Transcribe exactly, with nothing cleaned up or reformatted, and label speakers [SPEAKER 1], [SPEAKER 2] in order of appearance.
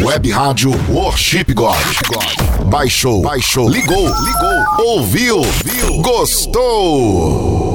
[SPEAKER 1] Web Rádio Worship God. Baixou, baixou, ligou, ligou, ouviu, viu, gostou.